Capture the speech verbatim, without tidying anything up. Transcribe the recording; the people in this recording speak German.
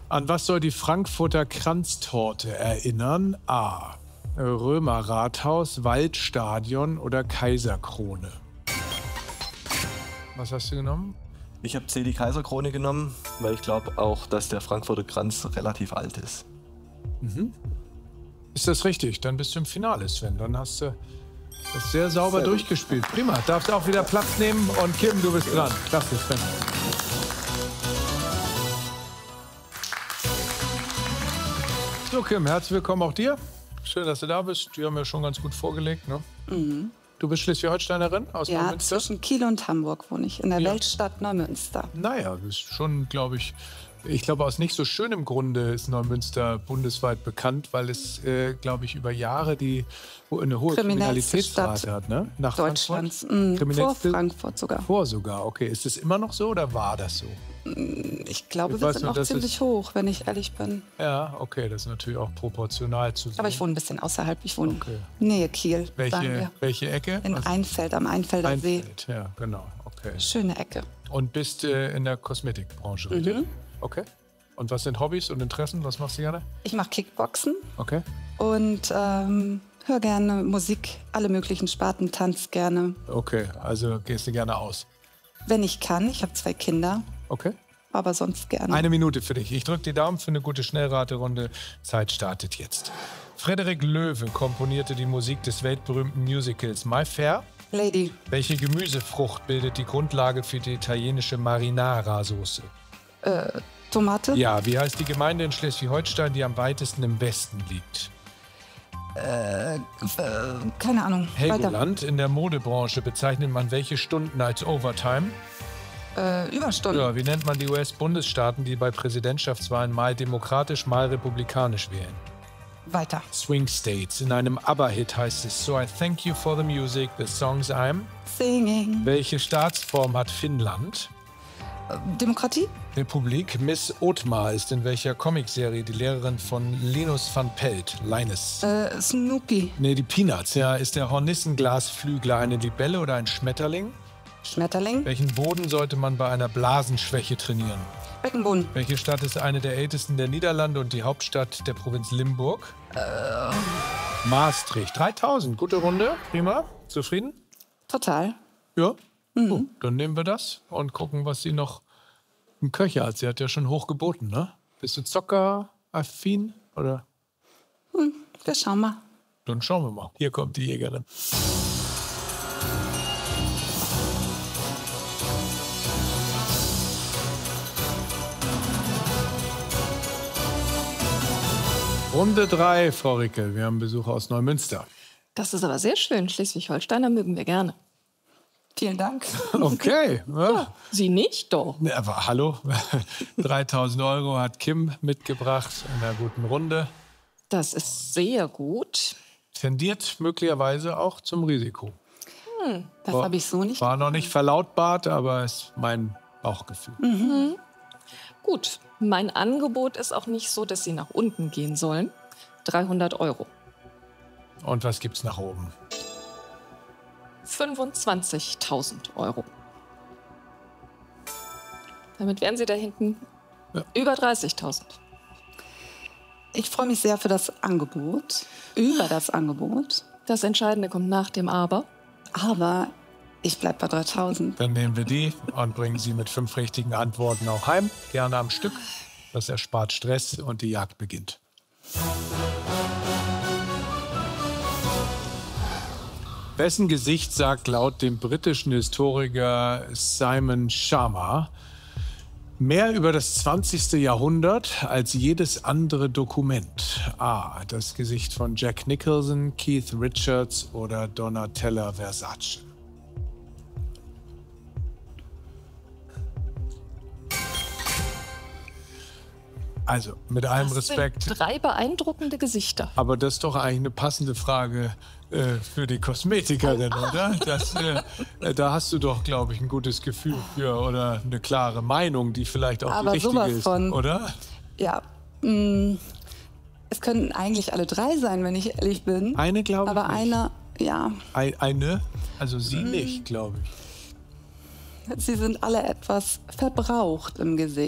An was soll die Frankfurter Kranztorte erinnern? A. Römerrathaus, Waldstadion oder Kaiserkrone? Was hast du genommen? Ich habe C, die Kaiserkrone genommen, weil ich glaube auch, dass der Frankfurter Kranz relativ alt ist. Mhm. Ist das richtig? Dann bist du im Finale, Sven. Dann hast du das sehr sauber sehr durchgespielt. Prima. Darfst du auch wieder Platz nehmen. Und Kim, du bist dran. Klasse, Sven. So, Kim, herzlich willkommen auch dir. Schön, dass du da bist. Die haben ja schon ganz gut vorgelegt, ne? Mhm. Du bist Schleswig-Holsteinerin aus ja, Neumünster? Ja, zwischen Kiel und Hamburg wohne ich, in der ja. Weltstadt Neumünster. Naja, das ist schon, glaube ich, ich glaube, aus nicht so schönem Grunde ist Neumünster bundesweit bekannt, weil es, äh, glaube ich, über Jahre die, eine hohe Kriminalitätsrate hat, ne? Nach Deutschlands. Mhm. Vor Frankfurt sogar. Vor sogar, okay. Ist das immer noch so oder war das so? Ich glaube, ich wir sind noch ziemlich ist, hoch, wenn ich ehrlich bin. Ja, okay, das ist natürlich auch proportional zu sehen. Aber ich wohne ein bisschen außerhalb. Ich wohne okay. Nähe Kiel. Welche, welche Ecke? In also Einfeld, am Einfelder Einfeld, See. Ja, genau. Okay. Schöne Ecke. Und bist äh, in der Kosmetikbranche, richtig? Mhm. Okay. Und was sind Hobbys und Interessen? Was machst du gerne? Ich mache Kickboxen. Okay. Und ähm, höre gerne Musik, alle möglichen Sparten, tanz gerne. Okay, also gehst du gerne aus? Wenn ich kann. Ich habe zwei Kinder. Okay. Aber sonst gerne. Eine Minute für dich. Ich drücke die Daumen für eine gute Schnellraterunde. Zeit startet jetzt. Frederik Loewe komponierte die Musik des weltberühmten Musicals My Fair Lady. Welche Gemüsefrucht bildet die Grundlage für die italienische Marinara-Soße? Äh, Tomate? Ja, wie heißt die Gemeinde in Schleswig-Holstein, die am weitesten im Westen liegt? Äh, äh keine Ahnung. Helgoland. In der Modebranche bezeichnet man welche Stunden als Overtime? Äh, Überstunden. Ja, wie nennt man die U S-Bundesstaaten, die bei Präsidentschaftswahlen mal demokratisch, mal republikanisch wählen? Weiter. Swing States. In einem ABBA-Hit heißt es So I thank you for the music, the songs I'm singing. Welche Staatsform hat Finnland? Äh, Demokratie? Republik. Miss Othmar ist in welcher Comicserie die Lehrerin von Linus van Pelt? Linus. Äh, Snoopy. Nee, die Peanuts. Ja, ist der Hornissenglasflügler eine Libelle oder ein Schmetterling? Schmetterling. Welchen Boden sollte man bei einer Blasenschwäche trainieren? Beckenboden. Welche Stadt ist eine der ältesten der Niederlande und die Hauptstadt der Provinz Limburg? Äh. Maastricht. dreitausend. Gute Runde. Prima. Zufrieden? Total. Ja? Mhm. Oh, dann nehmen wir das und gucken, was sie noch im Köcher hat. Sie hat ja schon hoch geboten, ne? Bist du zockeraffin, oder? Hm, wir schauen mal. Dann schauen wir mal. Hier kommt die Jägerin. Runde drei, Frau Rickel. Wir haben Besuch aus Neumünster. Das ist aber sehr schön. Schleswig-Holsteiner mögen wir gerne. Vielen Dank. Okay. Ja. Ja, Sie nicht, doch. Ja, aber hallo. dreitausend Euro hat Kim mitgebracht in einer guten Runde. Das ist sehr gut. Tendiert möglicherweise auch zum Risiko. Hm, das habe ich so nicht. War noch nicht verlautbart, aber ist mein Bauchgefühl. Mhm. Gut. Mein Angebot ist auch nicht so, dass Sie nach unten gehen sollen. dreihundert Euro. Und was gibt's nach oben? fünfundzwanzigtausend Euro. Damit wären Sie da hinten ja. über dreißigtausend. Ich freue mich sehr für das Angebot, über das Angebot. Das Entscheidende kommt nach dem Aber. Aber ich bleibe bei dreitausend. Dann nehmen wir die und bringen sie mit fünf richtigen Antworten auch heim. Gerne am Stück. Das erspart Stress und die Jagd beginnt. Wessen Gesicht sagt laut dem britischen Historiker Simon Schama mehr über das zwanzigste Jahrhundert als jedes andere Dokument? A. Das Gesicht von Jack Nicholson, Keith Richards oder Donatella Versace? Also, mit allem das Respekt. Sind drei beeindruckende Gesichter. Aber das ist doch eigentlich eine passende Frage äh, für die Kosmetikerin, oder? Das, äh, da hast du doch, glaube ich, ein gutes Gefühl für oder eine klare Meinung, die vielleicht auch Aber die richtige sowas ist, von, oder? Ja. Mh, es könnten eigentlich alle drei sein, wenn ich ehrlich bin. Eine, glaube ich. Aber nicht. einer, ja. Ein, eine? Also sie mhm. nicht, glaube ich. Sie sind alle etwas verbraucht im Gesicht.